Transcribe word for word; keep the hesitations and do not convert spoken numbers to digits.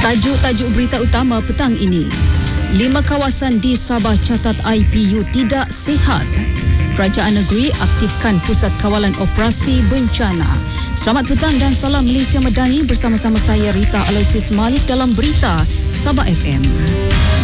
Tajuk-tajuk berita utama petang ini. Lima kawasan di Sabah catat I P U tidak sihat. Kerajaan negeri aktifkan Pusat Kawalan Operasi Bencana. Selamat petang dan salam Malaysia Madani, bersama-sama saya Rita Aloysius Malik dalam berita Sabah F M.